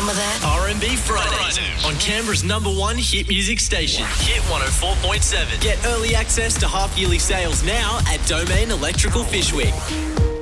Some of that. R&B Fridays on Canberra's #1 hit music station, Hit 104.7. Get early access to half-yearly sales now at Domain Electrical Fishwick.